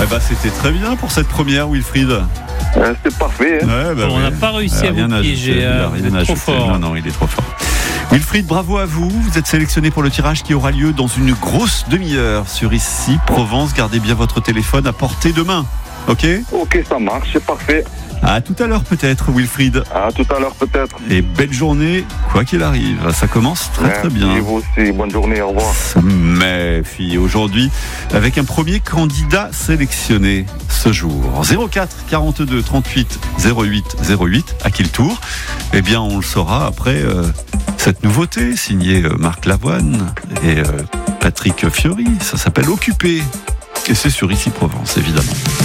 C'était très bien pour cette première, Wilfried. C'est parfait. Hein. On n'a pas réussi à vous piéger. Il est trop fort. Non, il est trop fort. Wilfried, bravo à vous. Vous êtes sélectionné pour le tirage qui aura lieu dans une grosse demi-heure sur Ici Provence. Gardez bien votre téléphone à portée de main. Ok, ça marche, c'est parfait. À tout à l'heure peut-être, Wilfried. À tout à l'heure peut-être. Et belle journée, quoi qu'il arrive. Ça commence très bien. Et vous aussi, bonne journée, au revoir. Mais aujourd'hui, avec un premier candidat sélectionné ce jour. 04 42 38 08 08. À qui le tour ? Eh bien, on le saura après cette nouveauté signée Marc Lavoine et Patrick Fiori. Ça s'appelle Occupé. Et c'est sur Ici Provence, évidemment.